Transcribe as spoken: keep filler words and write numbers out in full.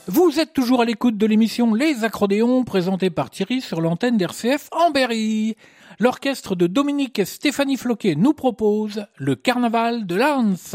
Vous êtes toujours à l'écoute de l'émission Les Accrodéons, présentée par Thierry sur l'antenne d'R C F en Berry. L'orchestre de Dominique et Stéphanie Floquet nous propose le Carnaval de Lens.